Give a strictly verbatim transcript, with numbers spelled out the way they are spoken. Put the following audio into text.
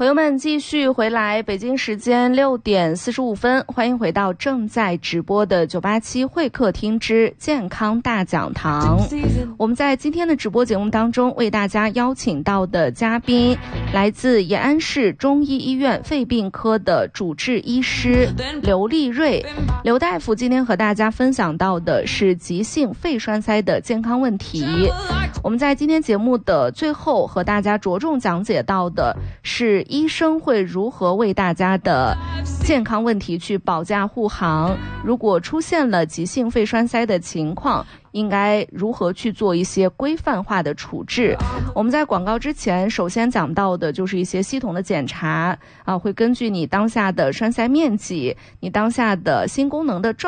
朋友们继续回来，北京时间六点四十五分，欢迎回到正在直播的九八七会客厅之健康大讲堂。我们在今天的直播节目当中，为大家邀请到的嘉宾来自延安市中医医院肺病科的主治医师刘丽瑞。刘大夫今天和大家分享到的是急性肺栓塞的健康问题。我们在今天节目的最后和大家着重讲解到的是医生会如何为大家的健康问题去保驾护航，如果出现了急性肺栓塞的情况，应该如何去做一些规范化的处置。我们在广告之前首先讲到的就是一些系统的检查啊，会根据你当下的栓塞面积，你当下的心功能的状